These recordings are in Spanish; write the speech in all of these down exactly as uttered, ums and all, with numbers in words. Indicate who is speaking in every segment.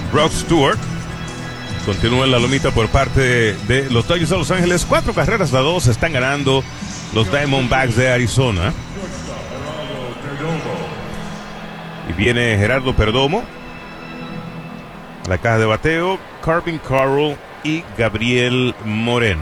Speaker 1: Brock Stewart. Continúa en la lomita por parte de, de los Dodgers de Los Ángeles. Cuatro carreras a dos están ganando los Diamondbacks de Arizona. Y viene Gerardo Perdomo a la caja de bateo, Corbin Carroll y Gabriel Moreno.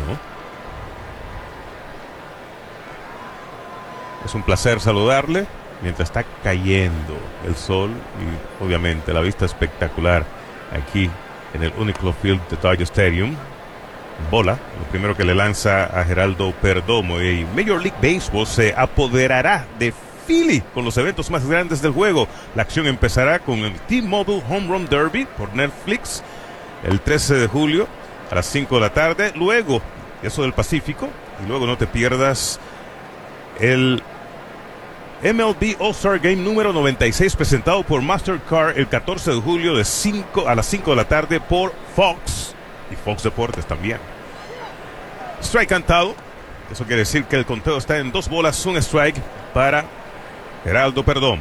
Speaker 1: Es un placer saludarle mientras está cayendo el sol y obviamente la vista espectacular aquí en el Uniclo Field de Dodger Stadium. Bola, lo primero que le lanza a Geraldo Perdomo, y Major League Baseball se apoderará de Philly con los eventos más grandes del juego. La acción empezará con el T-Mobile Home Run Derby por Netflix el trece de julio a las cinco de la tarde. Luego, eso del Pacífico, y luego no te pierdas el M L B All-Star Game número noventa y seis presentado por Mastercard el catorce de julio de cinco a las cinco de la tarde por Fox y Fox Deportes también. Strike cantado, eso quiere decir que el conteo está en dos bolas, un strike para Geraldo Perdomo.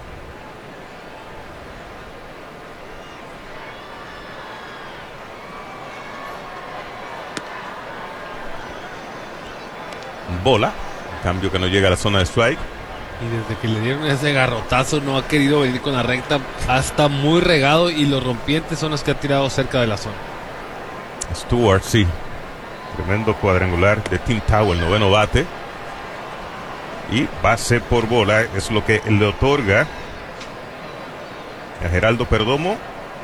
Speaker 1: Bola, cambio que no llega a la zona de strike.
Speaker 2: Y desde que le dieron ese garrotazo no ha querido venir con la recta, hasta muy regado, y los rompientes son los que ha tirado cerca de la zona.
Speaker 1: Stewart, sí, tremendo cuadrangular de Tim Tao, el noveno bate, y base por bola es lo que le otorga a Geraldo Perdomo.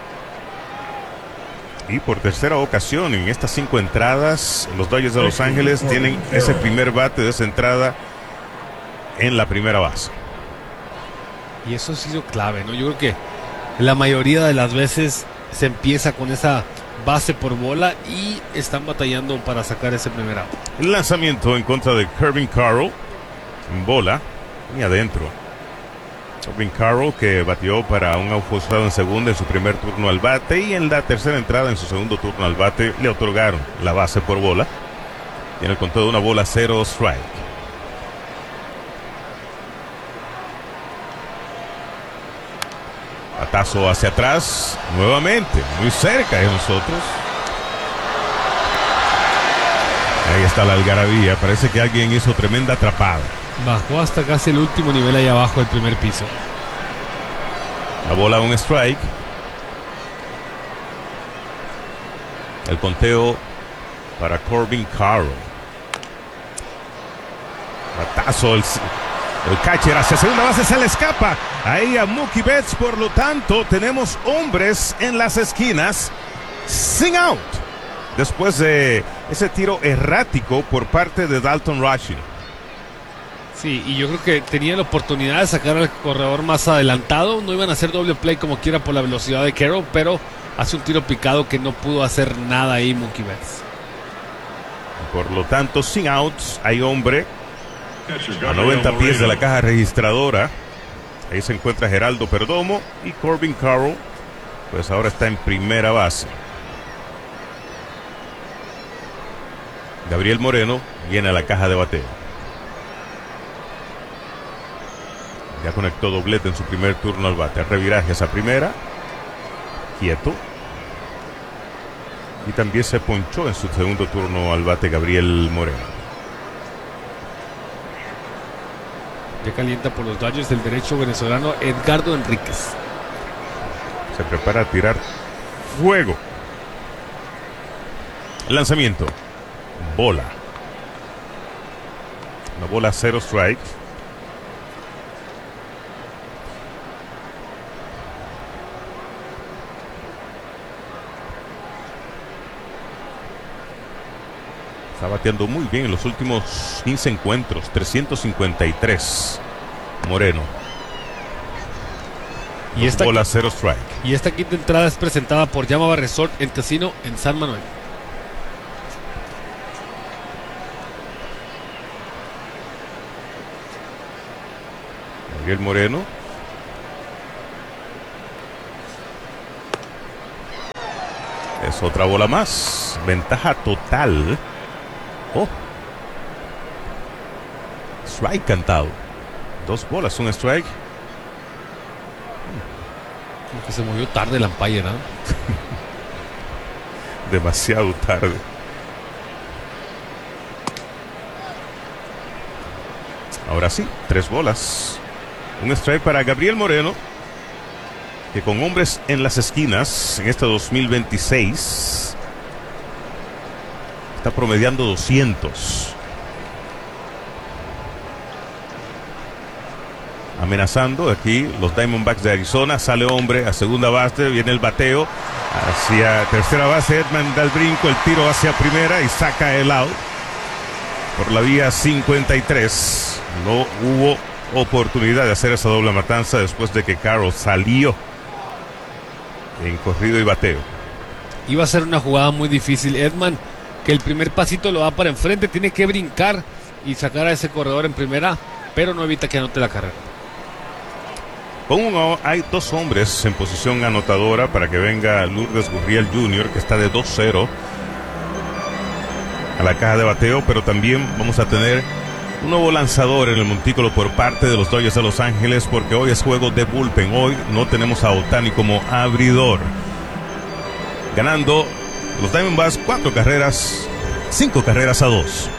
Speaker 1: Y por tercera ocasión en estas cinco entradas, los Dodgers de Los Ángeles tienen ese primer bate de esa entrada en la primera base.
Speaker 2: Y eso ha sido clave, ¿no? Yo creo que la mayoría de las veces se empieza con esa base por bola y están batallando para sacar ese primer out.
Speaker 1: El lanzamiento en contra de Corbin Carroll en bola y adentro. Corbin Carroll, que batió para un out forzado en segunda en su primer turno al bate, y en la tercera entrada en su segundo turno al bate le otorgaron la base por bola. Y en el conteo de una bola, cero strike. Batazo hacia atrás, nuevamente, muy cerca de nosotros. Ahí está la algarabía, parece que alguien hizo tremenda atrapada.
Speaker 2: Bajó hasta casi el último nivel ahí abajo del primer piso.
Speaker 1: La bola, un strike. El conteo para Corbin Carroll. Batazo, el... El catcher hacia segunda base, se le escapa ahí a Mookie Betts. Por lo tanto, tenemos hombres en las esquinas, sin out, después de ese tiro errático por parte de Dalton Rushing.
Speaker 2: Sí, y yo creo que tenía la oportunidad de sacar al corredor más adelantado. No iban a hacer doble play como quiera por la velocidad de Carroll, pero hace un tiro picado que no pudo hacer nada ahí Mookie Betts.
Speaker 1: Por lo tanto, sin outs, hay hombre a noventa pies de la caja registradora. Ahí se encuentra Geraldo Perdomo, y Corbin Carroll pues ahora está en primera base. Gabriel Moreno viene a la caja de bateo. Ya conectó doblete en su primer turno al bate. Reviraje esa primera, quieto, y también se ponchó en su segundo turno al bate Gabriel Moreno.
Speaker 2: Ya calienta por los Dodgers el derecho venezolano Edgardo Enríquez.
Speaker 1: Se prepara a tirar fuego. El lanzamiento, bola. Una bola, cero strike. Está bateando muy bien en los últimos quince encuentros, trescientos cincuenta y tres. Moreno.
Speaker 2: Y esta,
Speaker 1: bola, cero strike.
Speaker 2: Y esta quinta entrada es presentada por Yamaba Resort en Casino en San Manuel.
Speaker 1: Gabriel Moreno. Es otra bola más. Ventaja total. Oh. Strike cantado. Dos bolas, un strike.
Speaker 2: Como que se movió tarde el umpire, ¿no?
Speaker 1: Demasiado tarde. Ahora sí, tres bolas. Un strike para Gabriel Moreno, que con hombres en las esquinas en este dos mil veintiséis está promediando doscientos. Amenazando aquí los Diamondbacks de Arizona. Sale hombre a segunda base, viene el bateo hacia tercera base. Edman da el brinco, el tiro hacia primera y saca el out por la vía cincuenta y tres. No hubo oportunidad de hacer esa doble matanza después de que Carroll salió en corrido y bateo.
Speaker 2: Iba a ser una jugada muy difícil. Edman, que el primer pasito lo da para enfrente, tiene que brincar y sacar a ese corredor en primera, pero no evita que anote la carrera.
Speaker 1: Con uno hay dos hombres en posición anotadora para que venga Lourdes Gurriel junior, que está de dos cero a la caja de bateo, pero también vamos a tener un nuevo lanzador en el montículo por parte de los Dodgers de Los Ángeles, porque hoy es juego de bullpen. Hoy no tenemos a Ohtani como abridor. Ganando los Diamondbacks cuatro carreras, cinco carreras a dos.